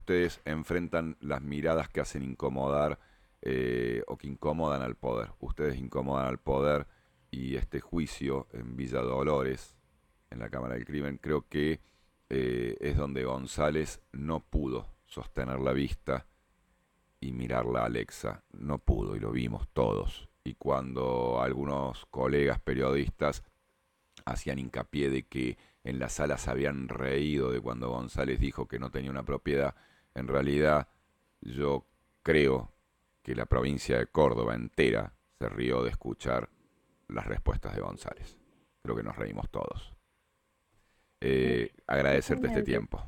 ustedes enfrentan las miradas que hacen incomodar o que incomodan al poder. Ustedes incomodan al poder y este juicio en Villa Dolores, en la Cámara del Crimen, creo que es donde González no pudo sostener la vista y mirarla a Alexa. No pudo y lo vimos todos. Y cuando algunos colegas periodistas hacían hincapié de que en la sala se habían reído de cuando González dijo que no tenía una propiedad, en realidad yo creo que la provincia de Córdoba entera se rió de escuchar las respuestas de González. Creo que nos reímos todos. Sí, Agradecerte este totalmente. tiempo.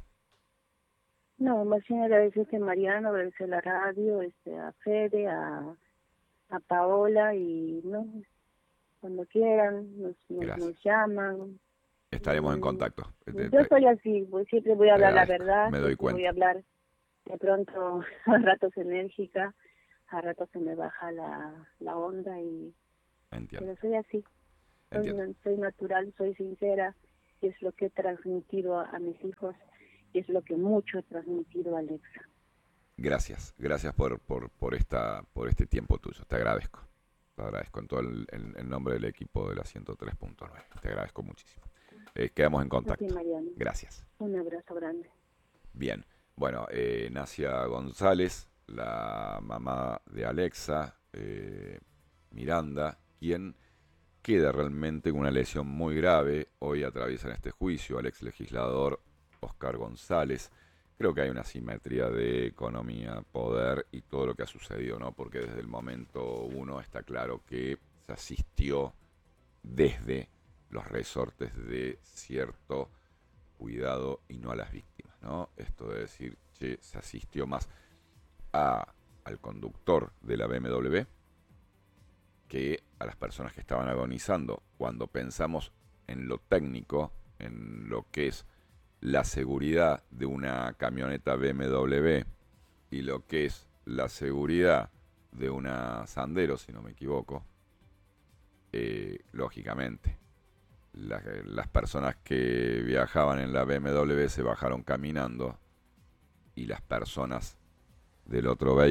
No, más bien agradecerte a Mariano, agradecer a la radio, a Fede, a Paola y no, cuando quieran Gracias. nos llaman. Estaremos en Y contacto. yo soy así, pues siempre voy a Te hablar la agradezco. verdad, Me doy siempre voy cuenta. a hablar de pronto a ratos enérgica, a ratos se me baja la onda Entiendo. pero soy así, Entiendo. soy natural, soy sincera y es lo que he transmitido a mis hijos y es lo que mucho he transmitido a Alexa. Gracias. Gracias por este tiempo tuyo. Te agradezco. Te agradezco en todo el nombre del equipo de la 103.9. Te agradezco muchísimo. Quedamos en A ti, contacto. Mariano, Gracias. un abrazo grande. Bien. Bueno, Nacia González, la mamá de Alexa, Miranda, quien queda realmente con una lesión muy grave. Hoy atraviesan este juicio al ex legislador Oscar González. Creo que hay una simetría de economía, poder y todo lo que ha sucedido, ¿no? Porque desde el momento uno está claro que se asistió desde los resortes de cierto cuidado y no a las víctimas, ¿no? Esto de decir, che, se asistió más a, al conductor de la BMW que a las personas que estaban agonizando. Cuando pensamos en lo técnico, en lo que es la seguridad de una camioneta BMW y lo que es la seguridad de una Sandero, si no me equivoco, lógicamente, las personas que viajaban en la BMW se bajaron caminando y las personas del otro vehículo